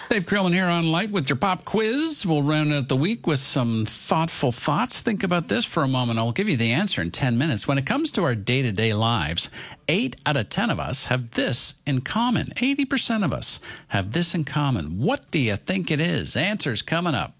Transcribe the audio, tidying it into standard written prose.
Dave Krillin here on Light with your pop quiz. We'll round out the week with some thoughtful thoughts. Think about this for a moment. I'll give you the answer in 10 minutes. When it comes to our day-to-day lives, 8 out of 10 of us have this in common. 80% of us have this in common. What do you think it is? Answers coming up.